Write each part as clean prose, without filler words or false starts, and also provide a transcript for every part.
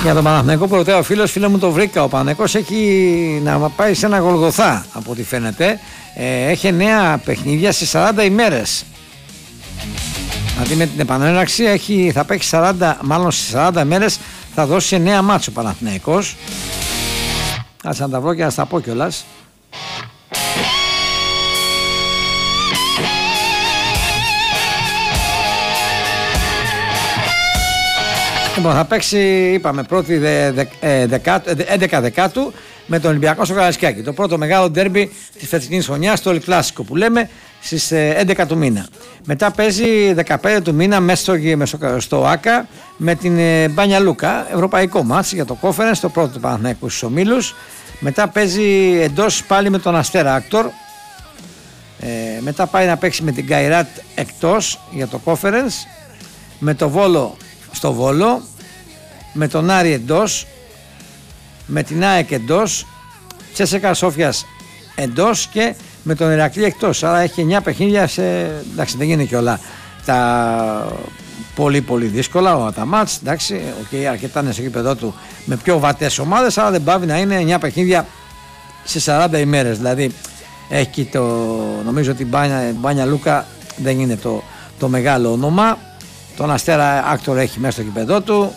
Για τον Παναθηναϊκό που ρωτάει ο φίλο μου, το βρήκα. Ο Παναθηναϊκός έχει να πάει σε ένα Γολγοθά από ό,τι φαίνεται. Έχει 9 παιχνίδια σε 40 ημέρες. Δηλαδή με την επανέναρξη θα παίξει 40, μάλλον σε 40 μέρες θα δώσει 9 μάτσο ο Παναθηναϊκός. Κάτσε να τα βρω και να στα πω κιόλας. Λοιπόν, θα παίξει, είπαμε, 11 Δεκάτου με τον Ολυμπιακό στο Καραϊσκάκι. Το πρώτο μεγάλο ντέρμπι της φετινής χρονιάς, το Κλάσικο που λέμε, στις 11 του μήνα. Μετά παίζει 15 του μήνα μέσα στο ΆΚΑ με την Μπάνια Λούκα, ευρωπαϊκό μάτς για το Conference, το πρώτο του Παναθηναϊκού στους ομίλους. Μετά παίζει εντός πάλι με τον Αστέρα Άκτορ. Μετά πάει να παίξει με την Καϊράτ εκτός για το Conference, με το Βόλο στο Βόλο, με τον Άρη εντός, με την ΑΕΚ εντός, Τσέσσεκα Σόφιας εντός και με τον Ηρακλή εκτός. Άρα έχει 9 παιχνίδια εντάξει, δεν γίνεται κιόλα τα πολύ δύσκολα τα μάτς, εντάξει, αρκετά είναι στο γήπεδό του με πιο βατές ομάδες, αλλά δεν πάβει να είναι 9 παιχνίδια σε 40 ημέρες. Δηλαδή έχει νομίζω ότι η Μπάνια Λούκα δεν είναι το μεγάλο όνομα. Τον Αστέρα Άκτορ έχει μέσα στο γήπεδό του,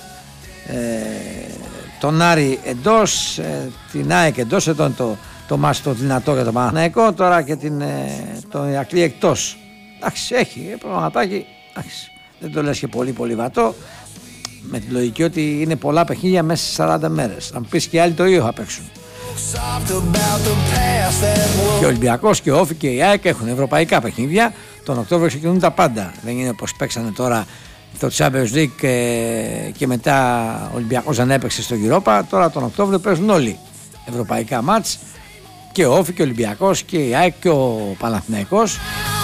τον Άρη εντός, την ΑΕΚ εντός, εδώ είναι το μάτς το δυνατό για τον Παναθηναϊκό, τώρα και τον Ηρακλή εκτός. Εντάξει, έχει προγραμματάκι, δεν το λες και πολύ βατό, με τη λογική ότι είναι πολλά παιχνίδια μέσα σε 40 μέρες. Αν πεις και οι άλλοι το ίδιο θα παίξουν. Και ο Ολυμπιακός και ο Όφη και η ΑΕΚ έχουν ευρωπαϊκά παιχνίδια. Τον Οκτώβριο ξεκινούν τα πάντα. Δεν είναι όπως παίξανε τώρα το Champions League και μετά ο Ολυμπιακός δεν έπαιξε στο Europa. Τώρα τον Οκτώβριο παίζουν όλοι ευρωπαϊκά μάτς. Και ο Όφη και ο Ολυμπιακός και η ΑΕΚ και ο Παναθηναϊκός.